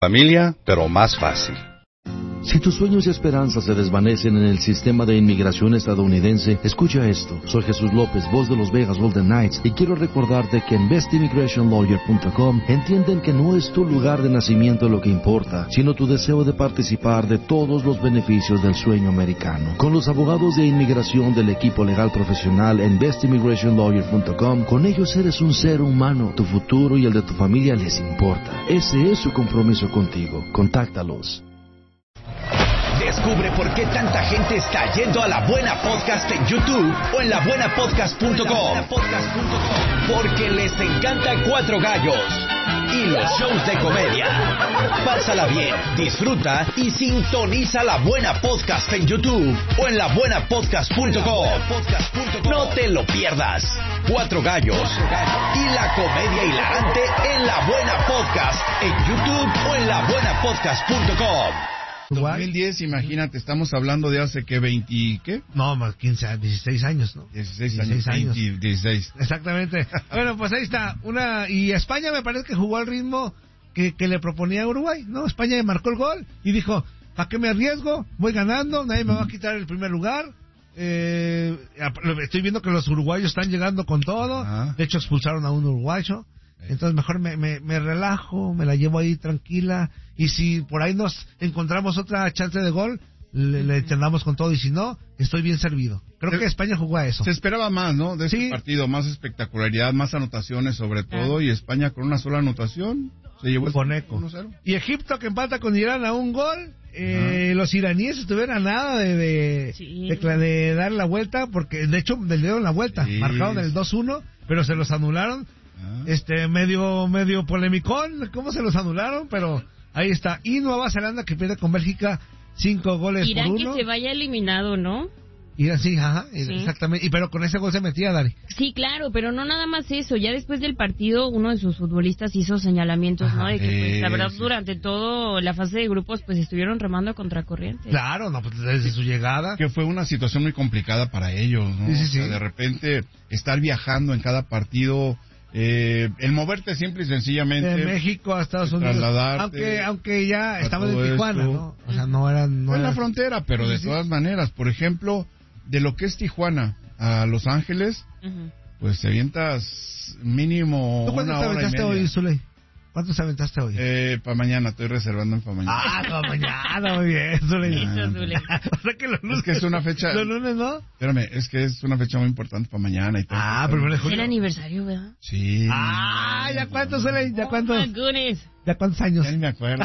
Familia, pero más fácil. Si tus sueños y esperanzas se desvanecen en el sistema de inmigración estadounidense, escucha esto. Soy Jesús López, voz de los Vegas Golden Knights, y quiero recordarte que en bestimmigrationlawyer.com entienden que no es tu lugar de nacimiento lo que importa, sino tu deseo de participar de todos los beneficios del sueño americano. Con los abogados de inmigración del equipo legal profesional en bestimmigrationlawyer.com, con ellos eres un ser humano. Tu futuro y el de tu familia les importa. Ese es su compromiso contigo. Contáctalos. Descubre por qué tanta gente está yendo a La Buena Podcast en YouTube o en labuenapodcast.com. Porque les encanta Cuatro Gallos y los shows de comedia. Pásala bien, disfruta y sintoniza La Buena Podcast en YouTube o en labuenapodcast.com. No te lo pierdas. Cuatro Gallos y la comedia hilarante en La Buena Podcast en YouTube o en labuenapodcast.com. 2010, imagínate, estamos hablando de hace que 20, ¿qué? No, más 15, 16 años, ¿no? 16 años. 16. Exactamente. Bueno, pues ahí está. Y España me parece que jugó al ritmo que le proponía Uruguay, ¿no? España marcó el gol y dijo, ¿para qué me arriesgo? Voy ganando, nadie me va a quitar el primer lugar. Estoy viendo que los uruguayos están llegando con todo. Ajá. De hecho, expulsaron a un uruguayo. Entonces mejor me relajo, me la llevo ahí tranquila, y si por ahí nos encontramos otra chance de gol, le entendamos con todo, y si no, estoy bien servido. Creo que España jugó a eso. Se esperaba más, ¿no? De este partido, más espectacularidad, más anotaciones sobre todo, y España con una sola anotación se llevó con eco. 1-0. Y Egipto que empata con Irán a un gol. Los iraníes estuvieron a nada de dar la vuelta, porque de hecho le dieron la vuelta, marcaron el 2-1, pero se los anularon. Medio polemicón, cómo se los anularon, pero ahí está. Y Nueva Zelanda que pierde con Bélgica 5 goles Irán por 1. Que se vaya eliminado, ¿no? Irán, sí, exactamente. Pero con ese gol se metía, Dari. Sí, claro, pero no nada más eso. Ya después del partido, uno de sus futbolistas hizo señalamientos, ¿no? De que, pues, la verdad, durante todo la fase de grupos, pues, estuvieron remando a contracorriente. Claro, no, pues, desde su llegada. Que fue una situación muy complicada para ellos, ¿no? Sí. O sea, de repente, estar viajando en cada partido... el moverte simple y sencillamente de México a Estados Unidos, aunque ya estaban en Tijuana, ¿no? O sea, no era en la frontera, pero de todas maneras, por ejemplo, de lo que es Tijuana a Los Ángeles, pues te avientas mínimo ¿Tú cuánto una te hora y aventaste media. hoy, Zuley? ¿Cuántos aventaste hoy? Para mañana, estoy reservando para mañana. Para mañana, muy bien, Zuley. Eso, Zuley. O sea que los lunes... Es que es una fecha... Los lunes, ¿no? Espérame, es que es una fecha muy importante para mañana y todo. Primero de Es julio. el aniversario, ¿verdad? Sí. ¿Ya cuántos, Zuley? ¿Ya cuántos? Oh, my goodness. ¿Ya cuántos años? Ya ni me acuerdo.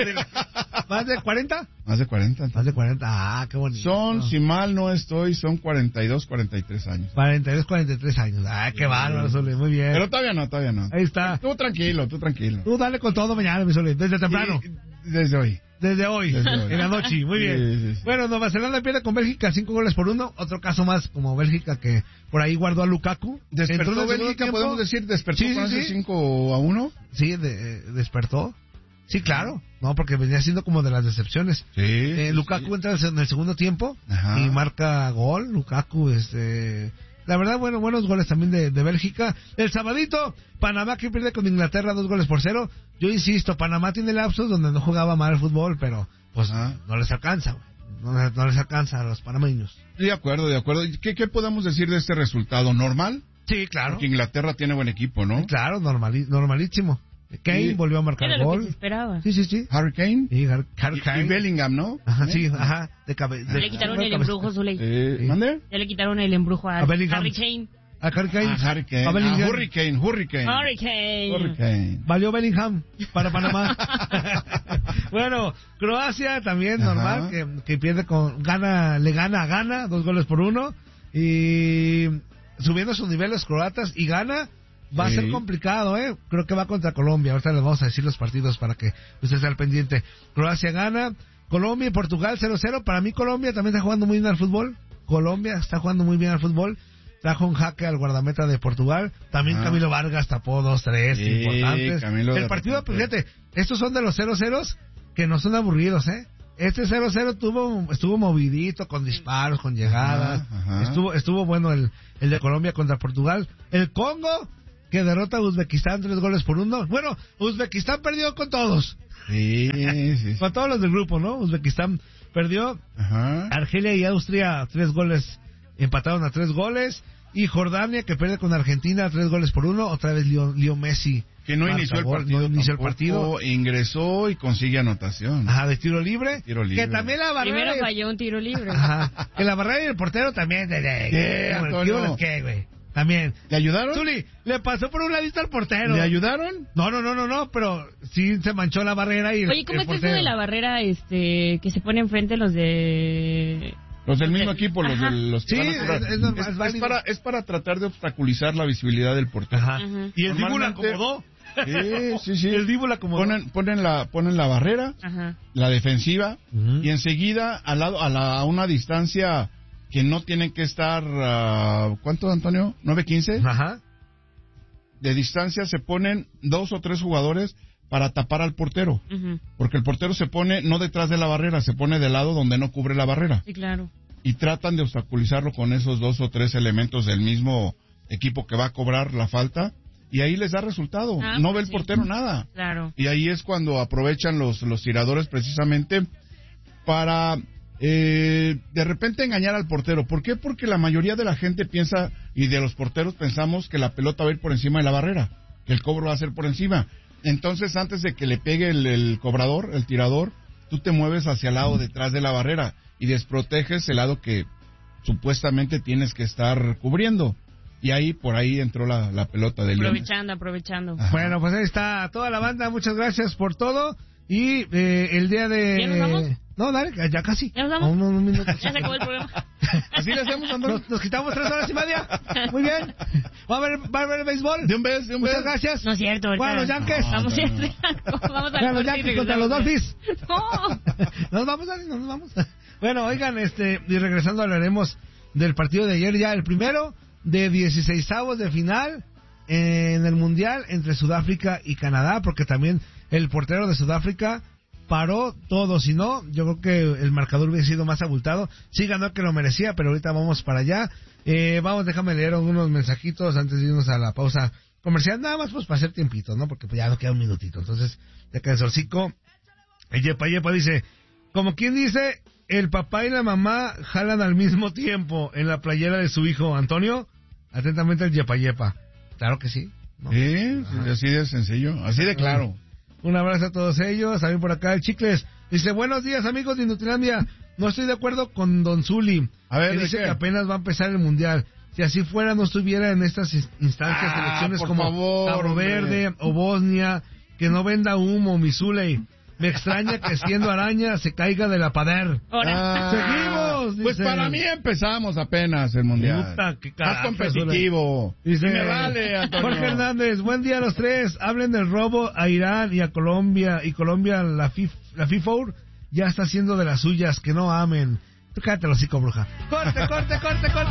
¿Más de 40? Más de 40. Más de 40, qué bonito. Son, si mal no estoy, son 42, 43 años. 42, 43 años. Qué bárbaro, Zuley, muy bien. Pero todavía no. Ahí está. Tú tranquilo. Tú dale con todo mañana, mi Zuley, desde temprano. Desde hoy. Desde hoy, en la noche, muy bien. Sí. Bueno, Nueva Zelanda pierde con Bélgica 5 goles por 1. Otro caso más, como Bélgica, que por ahí guardó a Lukaku. ¿Despertó Bélgica, podemos decir? ¿Despertó con ese 5-1? Sí, despertó. Sí, claro. No, porque venía siendo como de las decepciones. Sí. Lukaku entra en el segundo tiempo. Ajá. Y marca gol. Lukaku, la verdad, buenos goles también de Bélgica. El sabadito, Panamá que pierde con Inglaterra 2 goles por 0. Yo insisto, Panamá tiene lapsos donde no jugaba mal el fútbol, pero pues no les alcanza, güey. No les alcanza a los panameños. De acuerdo. ¿Qué podemos decir de este resultado? ¿Normal? Sí, claro. Porque Inglaterra tiene buen equipo, ¿no? Sí, claro, normalísimo. Kane volvió a marcar Era gol. lo que se esperaba. Sí. Harry Kane. Sí, Harry Kane. Y Bellingham, ¿no? Ajá, sí. Ya le quitaron el embrujo, Zuley. ¿Mande? Ya le quitaron el embrujo a Bellingham. Harry Kane. A Harry Kane. Harry Kane. A Bellingham. Hurricane. Valió Bellingham para Panamá. Bueno, Croacia también normal, que pierde le gana a Ghana 2 goles por 1. Y subiendo sus niveles croatas y Ghana. Va a ser complicado, Creo que va contra Colombia. Ahorita les vamos a decir los partidos para que usted esté al pendiente. Croacia gana. Colombia y Portugal 0-0. Para mí Colombia también está jugando muy bien al fútbol. Trajo un jaque al guardameta de Portugal. También Camilo Vargas tapó 2-3 importantes. Camilo el partido, pues, fíjate, estos son de los 0-0 que no son aburridos, Este 0-0 estuvo movidito, con disparos, con llegadas. Estuvo bueno el de Colombia contra Portugal. El Congo, que derrota a Uzbekistán 3 goles por 1. Bueno, Uzbekistán perdió con todos. Sí. Para todos los del grupo, ¿no? Uzbekistán perdió. Ajá. Argelia y Austria, 3 goles, empataron a 3 goles. Y Jordania, que pierde con Argentina, 3-1. Otra vez Leo Messi. Que no inició el partido. No inició el partido. Ingresó y consigue anotación. Ajá, de tiro libre. Que también la barrera. Primero falló un tiro libre. Ajá. Que la barrera y el portero también. ¿Qué, güey? También. ¿Le ayudaron? Zuli, le pasó por un ladito al portero. ¿Le ayudaron? No, pero sí se manchó la barrera y Oye, ¿cómo es eso de la barrera que se pone enfrente los de... Los del mismo equipo, los sí, es para tratar de obstaculizar la visibilidad del portero. Ajá. Y el Dibu la acomodó. Sí. El Dibu la acomodó. Ponen la barrera, Ajá. la defensiva, y enseguida a una distancia que no tienen que estar, ¿cuánto, Antonio? ¿9-15? Ajá. De distancia se ponen 2 o 3 jugadores para tapar al portero. Uh-huh. Porque el portero se pone no detrás de la barrera, se pone del lado donde no cubre la barrera. Sí, claro. Y tratan de obstaculizarlo con esos 2 o 3 elementos del mismo equipo que va a cobrar la falta. Y ahí les da resultado. No ve el portero nada. Claro. Y ahí es cuando aprovechan los tiradores precisamente para de repente engañar al portero. ¿Por qué? Porque la mayoría de la gente piensa, y de los porteros pensamos, que la pelota va a ir por encima de la barrera, que el cobro va a ser por encima. Entonces, antes de que le pegue el cobrador, el tirador, tú te mueves hacia el lado detrás de la barrera y desproteges el lado que supuestamente tienes que estar cubriendo. Y ahí, por ahí entró la pelota de Lionel. Aprovechando. Ajá. Bueno, pues ahí está toda la banda. Muchas gracias por todo. Y el día de... ¿Ya nos vamos? No, dale, ya casi. ¿Ya nos vamos? Un minuto. Ya se acabó el programa. Así le hacemos, Antonio. Nos quitamos 3 horas y media. Muy bien. ¿Va a haber el béisbol? De un vez. Muchas gracias. No es cierto. Bueno, los Yankees. Vamos a los Yankees contra los Dolphins. No. Nos vamos. Bueno, oigan, y regresando hablaremos del partido de ayer, ya el primero de 16avos de final en el Mundial entre Sudáfrica y Canadá, porque también el portero de Sudáfrica paró todo. Si no, yo creo que el marcador hubiera sido más abultado. Sí ganó, que lo merecía, pero ahorita vamos para allá. Déjame leer unos mensajitos antes de irnos a la pausa comercial, nada más pues para hacer tiempito, ¿no? Porque pues ya no queda un minutito. Entonces, ya queda el solcico. El Yepa dice, como quien dice, el papá y la mamá jalan al mismo tiempo en la playera de su hijo. Antonio, atentamente el Yepa. Claro que sí, ¿no? Sí, así de sencillo, así de claro. Un abrazo a todos ellos. También por acá el Chicles dice, buenos días amigos de Inutilandia. No estoy de acuerdo con Don Zuli, a ver, que dice que apenas va a empezar el Mundial. Si así fuera, no estuviera en estas instancias selecciones como Cabo Verde o Bosnia. Que no venda humo, mi Zuley. Me extraña que siendo araña se caiga de la pader. Seguimos. Pues para mí empezamos apenas el Mundial. Puta, qué carajo, más competitivo. Dice, me vale, Antonio. Jorge Hernández, buen día a los tres. Hablen del robo a Irán y a Colombia. Y Colombia, la FIFA ya está haciendo de las suyas. Que no amen. Tú cállate los hocico, bruja. Corte.